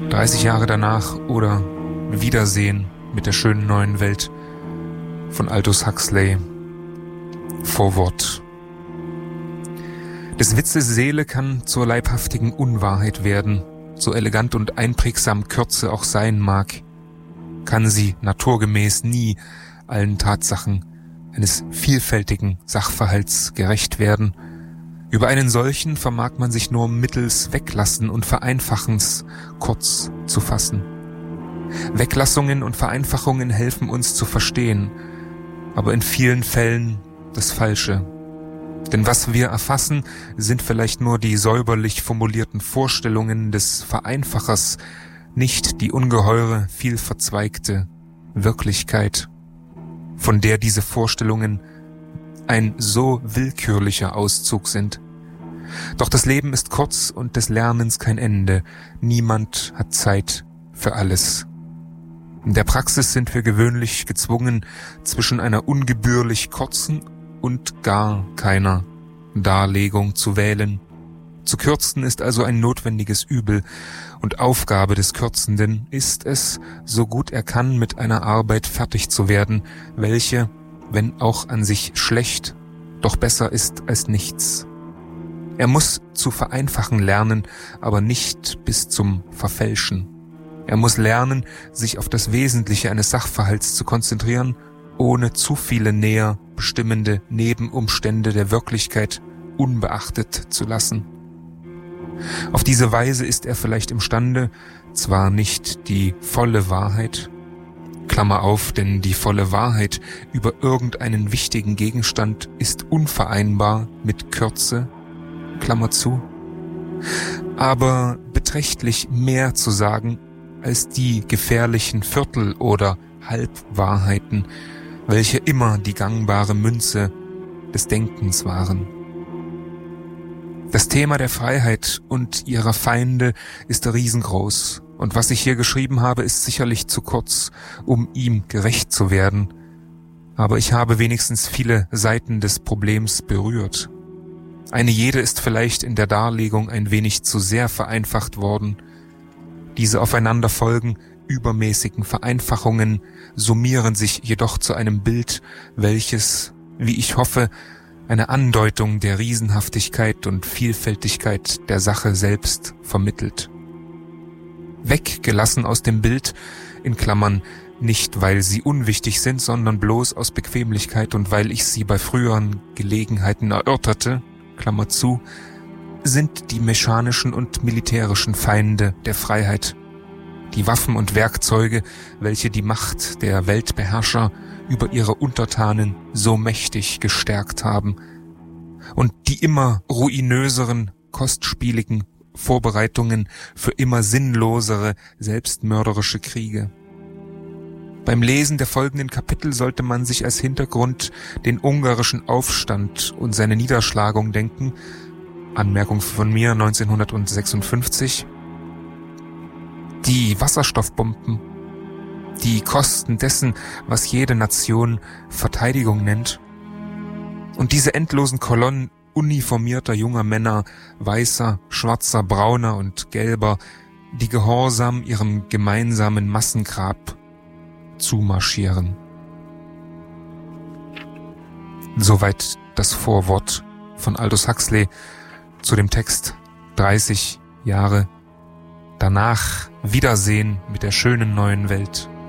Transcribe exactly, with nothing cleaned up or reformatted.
dreißig Jahre danach oder Wiedersehen mit der schönen neuen Welt von Aldous Huxley. Vorwort. Des Witzes Seele kann zur leibhaftigen Unwahrheit werden, so elegant und einprägsam Kürze auch sein mag, kann sie naturgemäß nie allen Tatsachen eines vielfältigen Sachverhalts gerecht werden. Über einen solchen vermag man sich nur mittels Weglassen und Vereinfachens kurz zu fassen. Weglassungen und Vereinfachungen helfen uns zu verstehen, aber in vielen Fällen das Falsche. Denn was wir erfassen, sind vielleicht nur die säuberlich formulierten Vorstellungen des Vereinfachers, nicht die ungeheure, vielverzweigte Wirklichkeit, von der diese Vorstellungen ein so willkürlicher Auszug sind. Doch das Leben ist kurz und des Lernens kein Ende. Niemand hat Zeit für alles. In der Praxis sind wir gewöhnlich gezwungen, zwischen einer ungebührlich kurzen und gar keiner Darlegung zu wählen. Zu kürzen ist also ein notwendiges Übel, und Aufgabe des Kürzenden ist es, so gut er kann, mit einer Arbeit fertig zu werden, welche, wenn auch an sich schlecht, doch besser ist als nichts. Er muss zu vereinfachen lernen, aber nicht bis zum Verfälschen. Er muss lernen, sich auf das Wesentliche eines Sachverhalts zu konzentrieren, ohne zu viele näher bestimmende Nebenumstände der Wirklichkeit unbeachtet zu lassen. Auf diese Weise ist er vielleicht imstande, zwar nicht die volle Wahrheit, Klammer auf, denn die volle Wahrheit über irgendeinen wichtigen Gegenstand ist unvereinbar mit Kürze, Klammer zu, aber beträchtlich mehr zu sagen als die gefährlichen Viertel- oder Halbwahrheiten, welche immer die gangbare Münze des Denkens waren. Das Thema der Freiheit und ihrer Feinde ist riesengroß, und was ich hier geschrieben habe, ist sicherlich zu kurz, um ihm gerecht zu werden, aber ich habe wenigstens viele Seiten des Problems berührt. Eine jede ist vielleicht in der Darlegung ein wenig zu sehr vereinfacht worden. Diese aufeinanderfolgen übermäßigen Vereinfachungen summieren sich jedoch zu einem Bild, welches, wie ich hoffe, eine Andeutung der Riesenhaftigkeit und Vielfältigkeit der Sache selbst vermittelt. Weggelassen aus dem Bild, in Klammern, nicht weil sie unwichtig sind, sondern bloß aus Bequemlichkeit und weil ich sie bei früheren Gelegenheiten erörterte, Klammer zu, sind die mechanischen und militärischen Feinde der Freiheit, die Waffen und Werkzeuge, welche die Macht der Weltbeherrscher über ihre Untertanen so mächtig gestärkt haben, und die immer ruinöseren, kostspieligen Vorbereitungen für immer sinnlosere, selbstmörderische Kriege. Beim Lesen der folgenden Kapitel sollte man sich als Hintergrund den ungarischen Aufstand und seine Niederschlagung denken, Anmerkung von mir neunzehnhundertsechsundfünfzig, die Wasserstoffbomben, die Kosten dessen, was jede Nation Verteidigung nennt, und diese endlosen Kolonnen uniformierter junger Männer, weißer, schwarzer, brauner und gelber, die gehorsam ihrem gemeinsamen Massengrab zumarschieren. Soweit das Vorwort von Aldous Huxley zu dem Text dreißig Jahre danach. Wiedersehen mit der schönen neuen Welt.